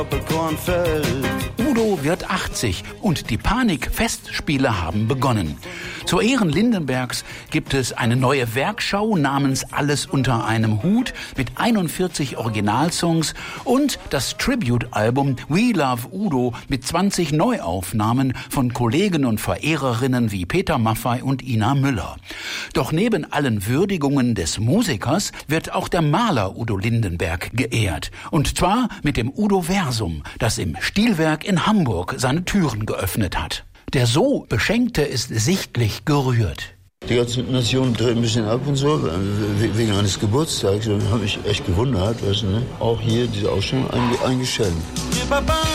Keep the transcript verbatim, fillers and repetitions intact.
Udo wird achtzig und die Panik-Festspiele haben begonnen. Zu Ehren Lindenbergs gibt es eine neue Werkschau namens Alles unter einem Hut mit einundvierzig Originalsongs und das Tribute-Album We Love Udo mit zwanzig Neuaufnahmen von Kollegen und Verehrerinnen wie Peter Maffay und Ina Müller. Doch neben allen Würdigungen des Musikers wird auch der Maler Udo Lindenberg geehrt. Und zwar mit dem Udo-Versum, das im Stilwerk in Hamburg seine Türen geöffnet hat. Der so Beschenkte ist sichtlich gerührt. Die ganze Nation dreht ein bisschen ab und so, wegen eines Geburtstags. Und habe mich echt gewundert, weißt du, ne? Auch hier diese Ausstellung eingestellt.